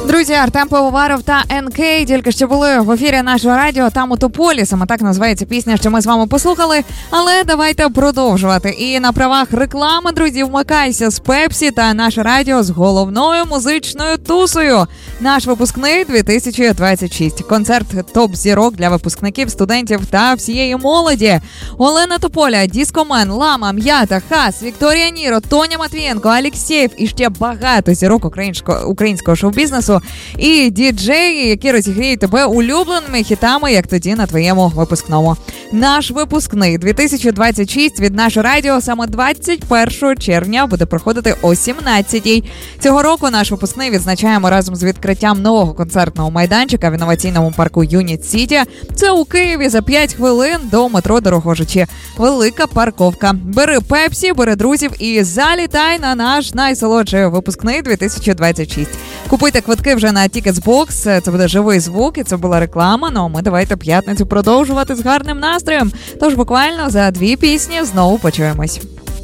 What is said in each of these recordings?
Друзі, Артем Пивоваров та НК тільки що були в ефірі нашого радіо «Там у Тополі». Саме так називається пісня, що ми з вами послухали. Але давайте продовжувати. І на правах реклами, друзі, вмикайся з Пепсі та наше радіо з головною музичною тусою. Наш випускний 2026. Концерт топ-зірок для випускників, студентів та всієї молоді. Олена Тополя, Дискомен, Лама, М'ята, Хас, Вікторія Ніро, Тоня Матвієнко, Алексєєв і ще багато зірок українського шоу-бізнесу. І діджеї, які розігріють тебе улюбленими хітами, як тоді на твоєму випускному. Наш випускний 2026 від нашого радіо саме 21 червня буде проходити о 17-й. Цього року наш випускний відзначаємо разом з відкриттям нового концертного майданчика в інноваційному парку Юніт Сіті. Це у Києві за 5 хвилин до метро Дорогожичі. Велика парковка. Бери Пепсі, бери друзів і залітай на наш найсолодший випускний 2026. Купуйте квитки вже на Ticketsbox, це буде живий звук і це була реклама, ну а ми давайте п'ятницю продовжувати з гарним настроєм. Тож буквально за 2 пісні знову почуємось.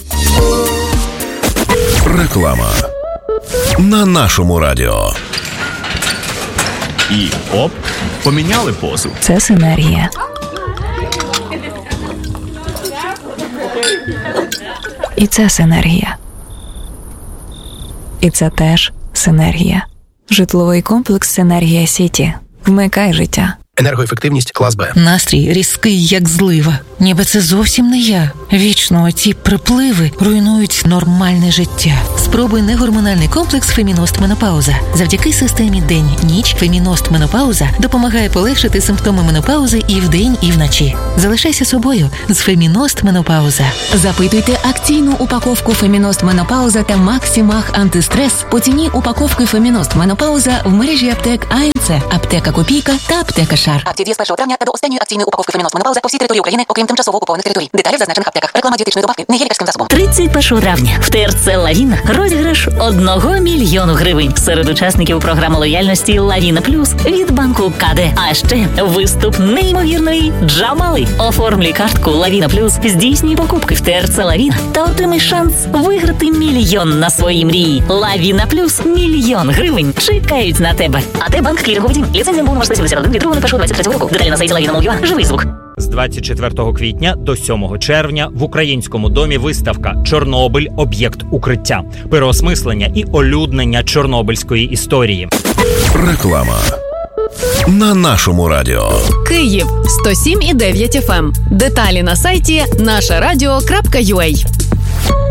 Реклама на нашому радіо. І оп, поміняли позу. Це синергія. І це синергія. І це теж синергія. Житловий комплекс «Синергія Сіті». Вмикай життя. Енергоефективність клас Б. Настрій різкий, як злива. Ніби це зовсім не я. Вічно ці припливи руйнують нормальне життя. Спробуй негормональний комплекс «Феміност Менопауза». Завдяки системі день-ніч «Феміност Менопауза» допомагає полегшити симптоми менопаузи і вдень, і вночі. Залишайся собою з «Феміност Менопауза». Запитуйте акційну упаковку «Феміност Менопауза» та «Максимах антистрес» по ціні упаковки «Феміност Менопауза» в мережі аптек АНЦ, аптека Копійка та аптека Шар. Акція діє з 1 травня та до останньої акційної упаковки «Феміност Менопауза» по всій території України, окрім тимчасово окупованих територій. Деталі в зазначених аптеках. Реклама дієтичної добавки не є лікарським засобом. 31 травня в ТРЦ «Лавін» розіграш 1 мільйону гривень серед учасників програми лояльності «Лавіна Плюс» від банку КД. А ще виступ неймовірної Джамали. Оформлюй картку «Лавіна Плюс», здійснюй покупки в ТРЦ «Лавін» та отримай шанс виграти 1 мільйон на свої мрії. «Лавіна Плюс» – 1 мільйон гривень чекають на тебе. АТ Банк Кліринговий дім. Ліцензія була 71 від 2.01.23 року. Деталі на сайті Lavina.ua. Живий звук. З 24 квітня до 7 червня в Українському домі виставка «Чорнобиль. Об'єкт укриття». Переосмислення і олюднення чорнобильської історії. Реклама на нашому радіо. Київ 107,9 FM. Деталі на сайті нашарадіо.ua.